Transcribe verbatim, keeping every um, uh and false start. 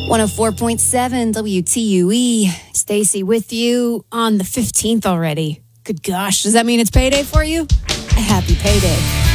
one oh four point seven W T U E. Stacy with you on the fifteenth already. Good gosh, does that mean it's payday for you? A happy payday.